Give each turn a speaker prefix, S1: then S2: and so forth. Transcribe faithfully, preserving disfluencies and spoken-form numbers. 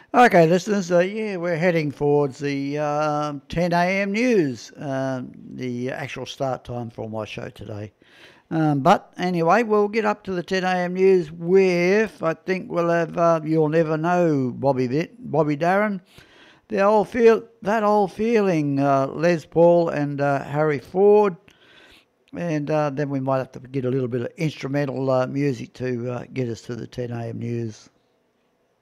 S1: Okay, listeners, uh, yeah, we're heading towards the um ten a m news, um, the actual start time for my show today. Um, but anyway, we'll get up to the ten a m news with, I think we'll have, uh, You'll Never Know, Bobby, Bit, Bobby Darren, the old feel, that old feeling, uh, Les Paul and uh, Harry Ford, and uh, then we might have to get a little bit of instrumental uh, music to uh, get us to the ten a m news.